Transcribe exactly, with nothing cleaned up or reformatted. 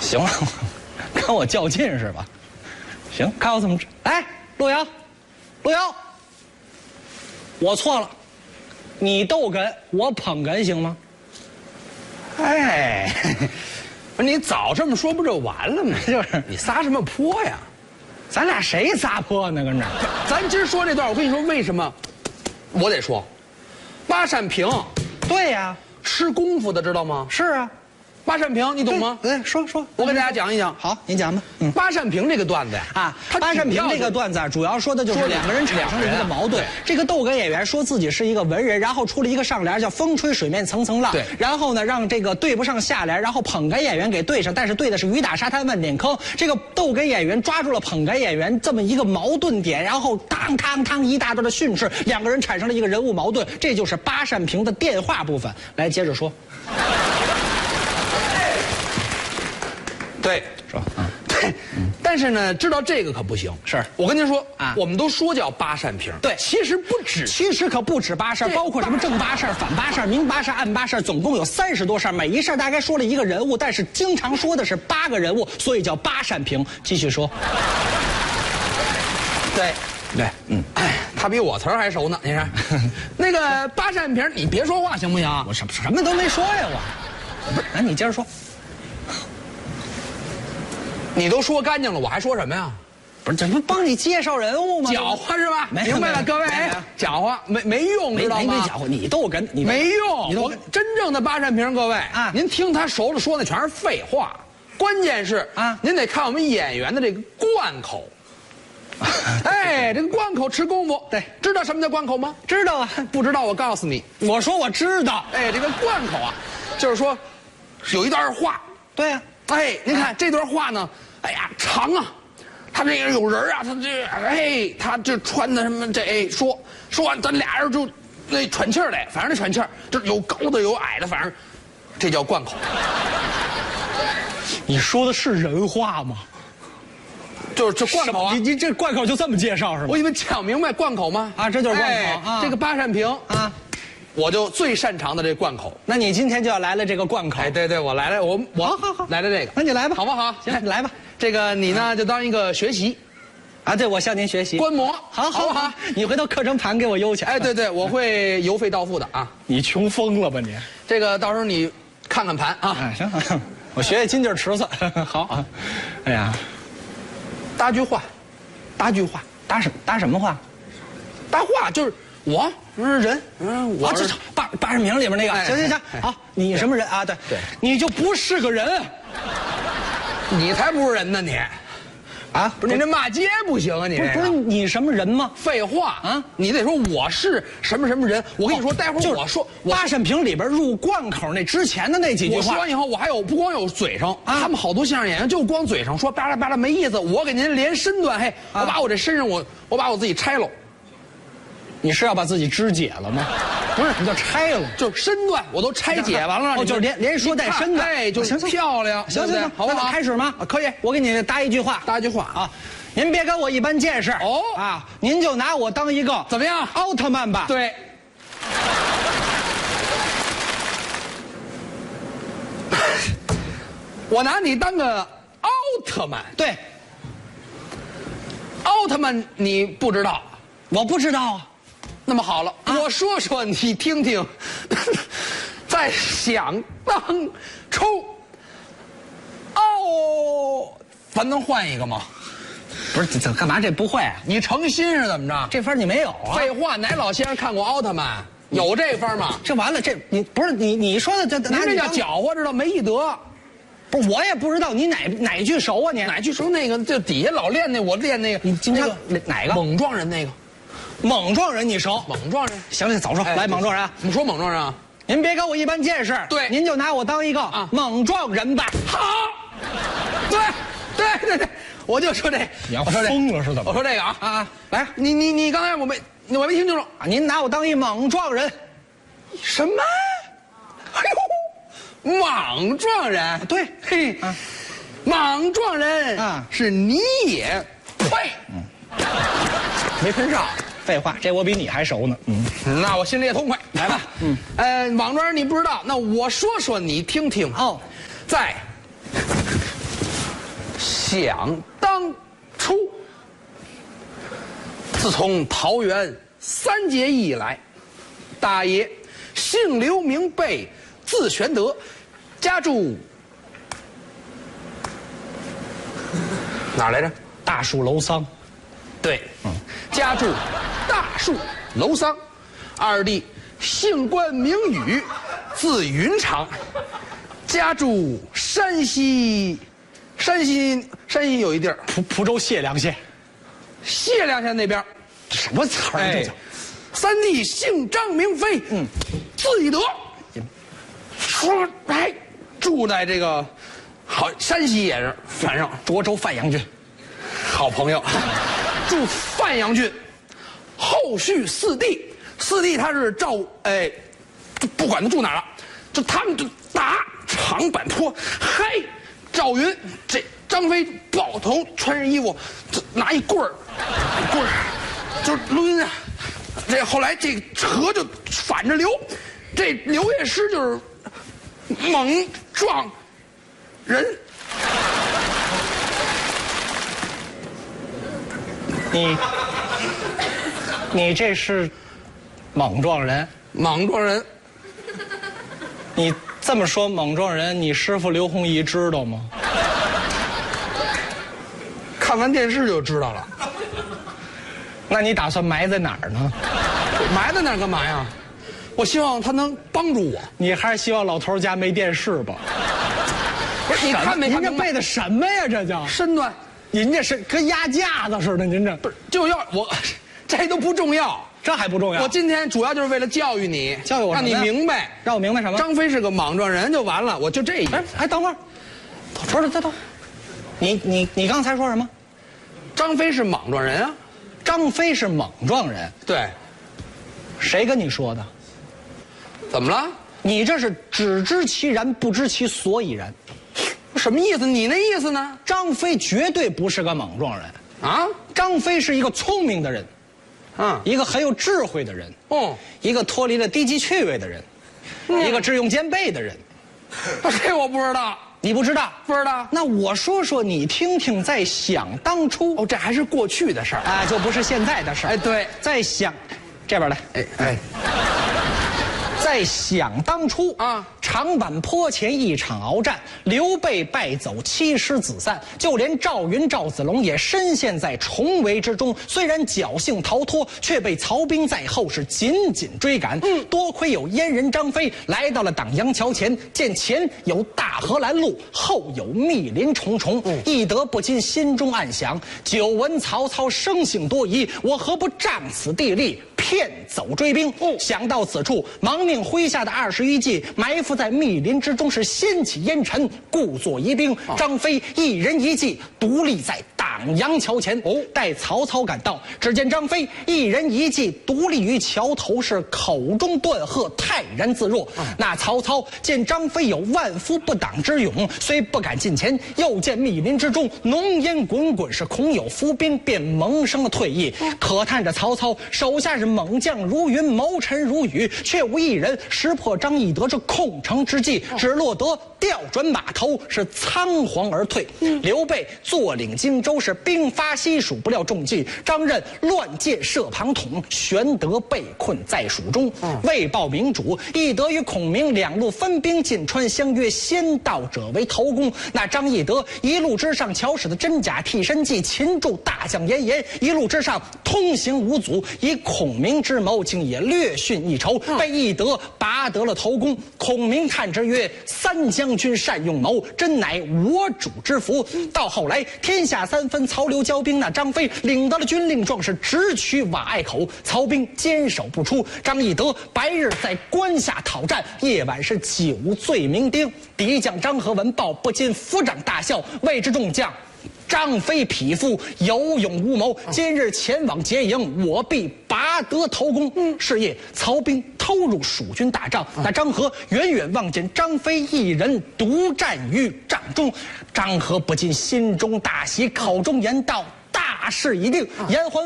行了，跟我较劲是吧？行，看我怎么治。哎，陆遥，陆遥，我错了，你逗哏，我捧哏，行吗？ 哎，不是你早这么说不就完了吗？ 就是你撒什么泼呀？ 咱俩谁撒泼呢？跟这儿， 咱今儿说这段，我跟你说为什么，我得说，八扇屏， 对呀， 吃功夫的知道吗？ 是啊， 八扇屏你懂吗？ 对，说说， 我给大家讲一讲。 好，您讲吧。嗯。 八扇屏这个段子呀， 啊， 它八扇屏这个段子主要说的就是两个人产生了一个矛盾。这个逗哏演员说自己是一个文人，然后出了一个上联叫“风吹水面层层浪”， 对， 然后呢让这个对不上下联，然后捧哏演员给对上，但是对的是雨打沙滩万点坑。这个逗哏演员抓住了捧哏演员这么一个矛盾点，然后当当当一大段的训斥，两个人产生了一个人物矛盾，这就是八扇屏的电话部分。来，接着说。 对， 是吧？啊， 对，但是呢，知道这个可不行。 是我跟您说啊， 我们都说叫八扇屏， 对， 其实不止， 其实可不止八扇，包括什么正八扇、反八扇、明八扇、暗八扇，总共有三十多扇，每一扇大概说了一个人物，但是经常说的是八个人物，所以叫八扇屏。继续说。 对。对，嗯，哎，他比我词儿还熟呢。你看，那个八扇屏，你别说话行不行？ 我什么什么都没说呀，我。不是，那你接着说。 你都说干净了，我还说什么呀？ 不是，这不帮你介绍人物吗？ 搅和是吧？ 没明白了，各位，搅和没没用，知道吗？ 没搅和，你逗哏，你没用。 你我真正的八扇屏，各位啊， 您听他熟了说的全是废话，关键是啊， 您得看我们演员的这个贯口。哎，这个贯口吃功夫， 对， 知道什么叫贯口吗？ 知道啊， 不知道我告诉你， 我说我知道。 哎，这个贯口啊，就是说有一段话， 对呀， 哎，您看这段话呢，哎呀长啊，他这个有人啊，他这哎，他这穿的什么这哎说说完，咱俩人就那喘气儿来，反正那喘气儿，这有高的有矮的，反正这叫贯口。 你说的是人话吗？ 就是这贯口啊！ 你你这贯口就这么介绍是吗？ 我给你们讲明白贯口吗？ 啊，这就是贯口、 哎、 啊。 这个八扇屏啊， 我就最擅长的这贯口。 那你今天就要来了这个贯口。 哎，对对，我来了，我我好好好来了这个， 那你来吧， 好不好？ 行，你来吧。 这个你呢就当一个学习， 啊，对，我向您学习。 观摩， 好， 好不好？ 你回头课程盘给我邮去。 哎，对对，我会邮费到付的啊。 你穷疯了吧你？ 这个到时候你看看盘啊。 哎，行，我学学金劲池子。好啊。哎呀， 搭句话。搭句话， 搭什搭什么话？ 搭话就是我，嗯人，嗯我这八八扇屏里面那个。行行行，好，你什么人啊？对对，你就不是个人， 你才不是人呢你，啊，不是你这骂街不行啊你。 不是不是你什么人吗？ 废话啊，你得说我是什么什么人。我跟你说，待会儿我说八扇屏里边入贯口那之前的那几句话， 我说完以后，我还有不光有嘴上，他们好多相声演员就光嘴上说巴拉巴拉没意思。我给您连身段，嘿，我把我这身上我我把我自己拆了。 你是要把自己肢解了吗？不是，你叫拆了， 就是身段我都拆解完了。 哦，就是连连说带身段， 哎，就是漂亮。 行行行， 好不好？ 开始吗？ 可以， 我给你搭一句话， 搭一句话啊。您别跟我一般见识哦啊！您就拿我当一个怎么样奥特曼吧？ 对。我拿你当个奥特曼。 对。 奥特曼你不知道？ 我不知道啊。 那么好了，啊、我说说你听听。在想当初，哦，咱能换一个吗？ 不是，这干嘛这不会、啊？ 你诚心是怎么着？ 这分你没有啊？ 废话，哪老先生看过奥特曼？有这分吗？ 这完了，这你不是你你说的这， 您这叫搅和，知道没艺德。 不是，我也不知道你哪哪句熟啊你？ 哪句熟？那个就底下老练那，我练那个。 你经常哪个？ 猛撞人那个。 猛撞人你熟？ 猛撞人。 行了，早说。来，猛撞人。 我们说猛撞人啊。 您别跟我一般见识。 对。 您就拿我当一个啊猛撞人吧。 好。对，对对对。我就说这， 你要疯了是怎么？ 我说这个啊啊！ 来，你你你刚才我没我没听清楚啊！您拿我当一莽撞人， 什么？哎呦，莽撞人， 对， 嘿，啊、莽撞人啊，是你也配？嗯，没跟上。 废话，这我比你还熟呢。 嗯，那我心里也痛快。来吧，嗯，呃，莽撞人你不知道，那我说说你听听。哦，在。 想当初，自从桃园三结义以来，大爷姓刘名备，字玄德，家住哪儿来着？ 大树楼桑。 对，嗯，家住大树楼桑。二弟姓关名羽，字云长，家住山西，山西山西有一地儿， 蒲蒲州解良县。 解良县那边。 什么词儿这叫？ 三弟姓张名飞，嗯，字翼德，说哎，住在这个好山西也是，反正涿州范阳郡， 好朋友，住范阳郡。后续四弟，四弟他是赵哎，不管他住哪儿了，就他们就打长坂坡，嗨，赵云这张飞抱头穿上衣服，这拿一棍儿，棍儿就是抡啊。这后来这河就反着流，这刘烨师就是猛撞人。 你你这是猛撞人？ 猛撞人。 你这么说猛撞人，你师傅刘弘毅知道吗？ 看完电视就知道了。 那你打算埋在哪儿呢？ 埋在哪儿干嘛呀？我希望他能帮助我。 你还是希望老头家没电视吧？ 不是，你看没看明白？ 您这背的什么呀？这叫身段。 您这是跟压架子似的，您这不是就要我，这都不重要， 这还不重要。 我今天主要就是为了教育你， 教育我， 让你明白， 让我明白什么？ 张飞是个莽撞人就完了，我就这一。 哎哎，等会儿，不是，等等，你你你刚才说什么？ 张飞是莽撞人啊。 张飞是莽撞人， 对， 谁跟你说的？ 怎么了？ 你这是只知其然，不知其所以然。 什么意思？你那意思呢？ 张飞绝对不是个莽撞人啊！ 张飞是一个聪明的人， 啊， 一个很有智慧的人， 哦， 一个脱离了低级趣味的人，嗯、一个智勇兼备的人。 这我不知道。 你不知道？ 不知道。 那我说说你听听，在想当初。 哦，这还是过去的事儿啊，就不是现在的事儿。 哎，对， 在想，这边来， 哎哎， 在想当初啊，长坂坡前一场鏖战，刘备败走，七师子散，就连赵云、赵子龙也深陷在重围之中。虽然侥幸逃脱，却被曹兵在后是紧紧追赶。嗯，多亏有燕人张飞来到了党阳桥前，见前有大河拦路，后有密林重重，嗯、翼德不禁心中暗想：久闻曹操生性多疑，我何不仗此地利，骗走追兵？哦，想到此处，忙命麾下的二十余骑埋伏在密林之中，是掀起烟尘，故作疑兵。哦、张飞一人一骑独立在党阳桥前。哦，待曹操赶到，只见张飞一人一骑独立于桥头，是口中断喝，泰然自若。嗯、那曹操见张飞有万夫不挡之勇，虽不敢近前，又见密林之中浓烟滚滚，是恐有伏兵，便萌生了退意。嗯、可叹着曹操手下是猛将如云，谋臣如雨，却无一人识破张翼德这控城之计，只落得调转马头，是仓皇而退。嗯、刘备坐领荆州，是兵发西蜀，不料中计，张任乱箭射庞统，玄德被困在蜀中。嗯、为报明主，翼德与孔明两路分兵进川，相约先到者为头功。那张翼德一路之上巧使的真假替身计，擒住大将严颜，一路之上通行无阻，以孔明之谋，竟也略逊一筹，被翼德拔得了头功。孔明叹之曰：“三将军善用谋，真乃我主之福。”到后来天下三分，曹刘交兵，那张飞领得了军令状，是直取瓦隘口，曹兵坚守不出。张翼德白日在关下讨战，夜晚是酒醉酩酊。敌将张合闻报，不禁抚掌大笑，谓之众将：“张飞匹夫，有勇无谋，今日前往劫营，我必拔得头功。”嗯，是夜，曹兵偷入蜀军大帐，那张合远远望见张飞一人独战于帐中，张合不禁心中大喜，口中言道：“大事已定，言还。”